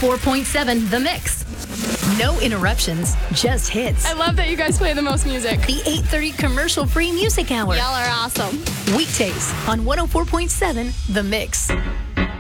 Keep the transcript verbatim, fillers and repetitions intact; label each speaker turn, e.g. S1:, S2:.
S1: four point seven The Mix. No interruptions, just hits.
S2: I love that you guys play the most music.
S1: The eight thirty commercial-free music hour.
S2: Y'all are awesome.
S1: Weekdays on one oh four point seven The Mix.